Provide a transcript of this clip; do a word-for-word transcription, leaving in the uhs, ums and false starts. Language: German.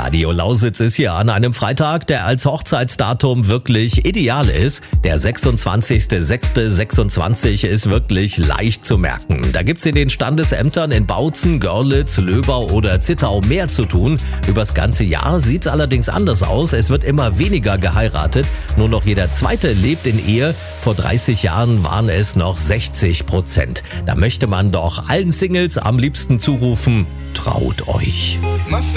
Radio Lausitz ist hier an einem Freitag, der als Hochzeitsdatum wirklich ideal ist. Der sechsundzwanzigster sechster sechsundzwanzig ist wirklich leicht zu merken. Da gibt's in den Standesämtern in Bautzen, Görlitz, Löbau oder Zittau mehr zu tun. Übers ganze Jahr sieht's allerdings anders aus. Es wird immer weniger geheiratet. Nur noch jeder Zweite lebt in Ehe. Vor dreißig Jahren waren es noch sechzig Prozent. Da möchte man doch allen Singles am liebsten zurufen: Traut euch.